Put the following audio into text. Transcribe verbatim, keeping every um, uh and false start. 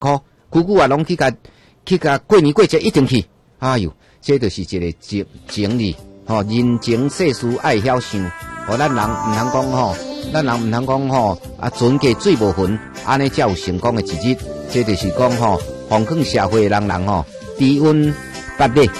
苦，久久啊拢去甲去甲过年过节一定去。哎哟，这就是一个情情理，吼、哦，人情世事爱晓想，吼、哦，咱人毋通讲吼，咱人毋通讲吼，啊，船过水无痕，安尼才有成功的一日。这就是讲吼，奉劝社会的人人吼，知恩不力。